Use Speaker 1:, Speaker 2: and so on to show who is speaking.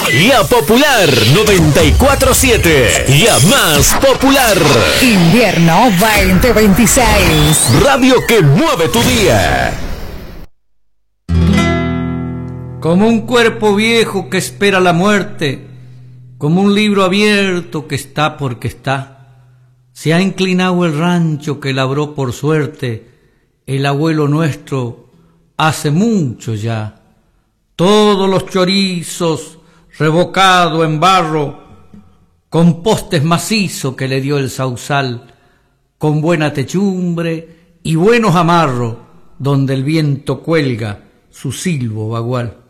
Speaker 1: La Popular 94.7, la más popular.
Speaker 2: Invierno 2026.
Speaker 1: Radio que mueve tu día.
Speaker 3: Como un cuerpo viejo que espera la muerte, como un libro abierto que está porque está, se ha inclinado el rancho que labró por suerte el abuelo nuestro hace mucho ya. Todos los chorizos revocado en barro, con postes macizos que le dio el sausal, con buena techumbre y buenos amarros, donde el viento cuelga su silbo bagual.